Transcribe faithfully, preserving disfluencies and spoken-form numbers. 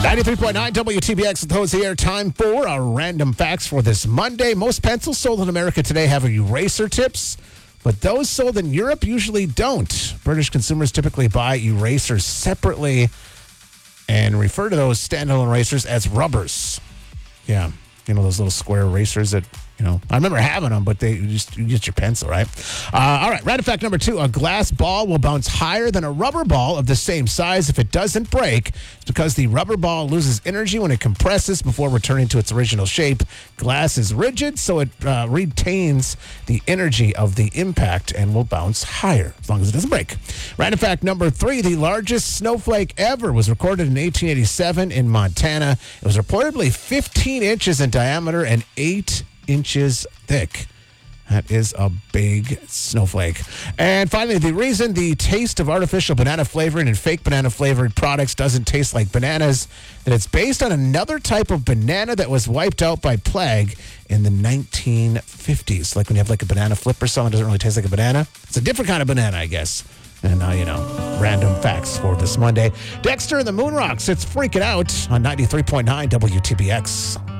ninety-three point nine W T B X with Jose Air. Time for our random facts for this Monday. Most pencils sold in America today have eraser tips, but those sold in Europe usually don't. British consumers typically buy erasers separately and refer to those standalone erasers as rubbers. Yeah, you know, those little square erasers that, you know, I remember having them, but they you just you get your pencil, right? Uh, all right, random fact number two. A glass ball will bounce higher than a rubber ball of the same size if it doesn't break. It's because the rubber ball loses energy when it compresses before returning to its original shape. Glass is rigid, so it uh, retains the energy of the impact and will bounce higher as long as it doesn't break. Random fact number three. The largest snowflake ever was recorded in eighteen eighty-seven in Montana. It was reportedly fifteen inches in diameter and eight inches thick. That is a big snowflake. And finally, the reason the taste of artificial banana flavoring and fake banana flavored products doesn't taste like bananas, that it's based on another type of banana that was wiped out by plague in the nineteen fifties. Like when you have like a banana flip or something, it doesn't really taste like a banana. It's a different kind of banana, I guess. And now you know. Random facts for this Monday. Dexter and the Moon Rocks, it's Freaking Out on ninety-three point nine W T B X.